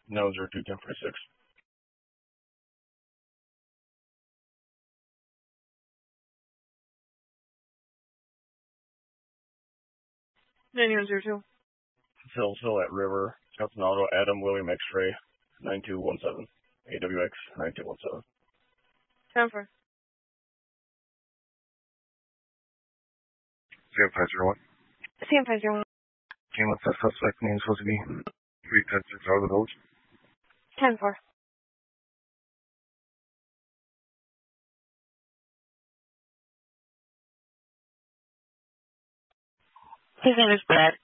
No, 02-1046. Still at River, Scouts and Auto, Adam William X-Ray, 9217. AWX 9217. 10-4. 0501. Same 501. What's that suspect name supposed to be? 310 out of the village. 10-4. His name is Brad.